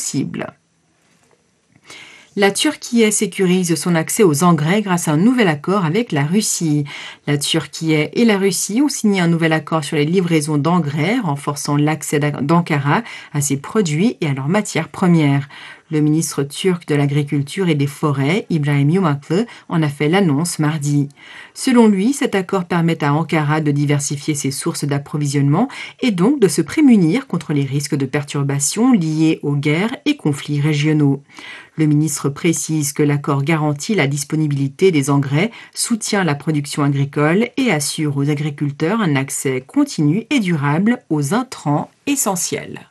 possible. La Turquie sécurise son accès aux engrais grâce à un nouvel accord avec la Russie. La Turquie et la Russie ont signé un nouvel accord sur les livraisons d'engrais, renforçant l'accès d'Ankara à ses produits et à leurs matières premières. Le ministre turc de l'Agriculture et des Forêts, Ibrahim Yumaklı, en a fait l'annonce mardi. Selon lui, cet accord permet à Ankara de diversifier ses sources d'approvisionnement et donc de se prémunir contre les risques de perturbations liées aux guerres et conflits régionaux. Le ministre précise que l'accord garantit la disponibilité des engrais, soutient la production agricole et assure aux agriculteurs un accès continu et durable aux intrants essentiels.